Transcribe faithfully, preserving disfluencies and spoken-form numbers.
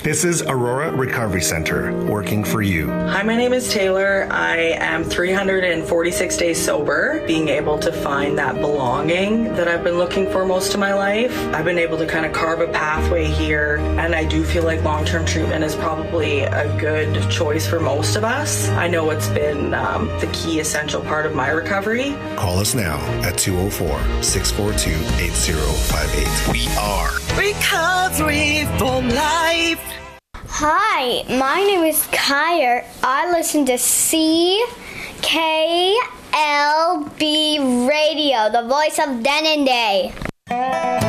This is Aurora Recovery Center, working for you. Hi, my name is Taylor. I am three hundred forty-six days sober, being able to find that belonging that I've been looking for most of my life. I've been able to kind of carve a pathway here, and I do feel like long-term treatment is probably a good choice for most of us. I know it's been um, the key essential part of my recovery. Call us now at two oh four, six four two, eight oh five eight. We are Recovery for Life. Hi, my name is Kyer. I listen to C K L B Radio, the voice of Denendeh.